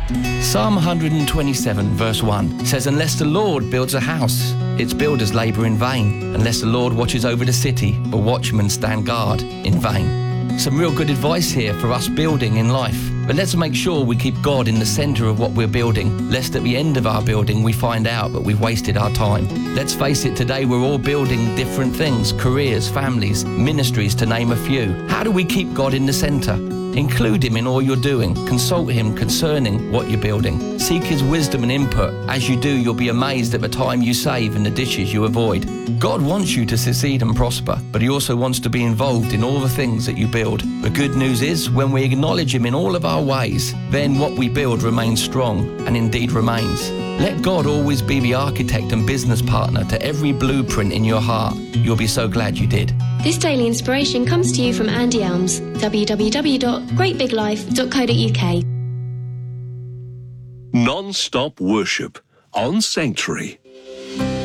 Psalm 127 verse 1 says, "Unless the Lord builds a house, its builders labour in vain. Unless the Lord watches over the city, the watchmen stand guard in vain." Some real good advice here for us building in life. But let's make sure we keep God in the centre of what we're building, lest at the end of our building we find out that we've wasted our time. Let's face it, today we're all building different things, careers, families, ministries, to name a few. How do we keep God in the centre? Include him in all you're doing. Consult him concerning what you're building. Seek his wisdom and input. As you do, you'll be amazed at the time you save and the dishes you avoid. God wants you to succeed and prosper, but he also wants to be involved in all the things that you build. The good news is, when we acknowledge him in all of our ways, then what we build remains strong and indeed remains. Let God always be the architect and business partner to every blueprint in your heart. You'll be so glad you did. This daily inspiration comes to you from Andy Elms, www.greatbiglife.co.uk. Non-stop worship on Sanctuary.